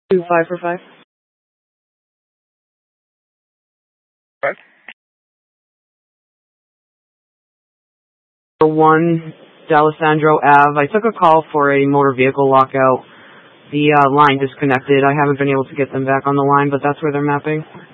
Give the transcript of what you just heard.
5 for 5. What? 1 D'Alessandro Ave. I took a call for a motor vehicle lockout. The line disconnected. I haven't been able to get them back on the line, but that's where they're mapping.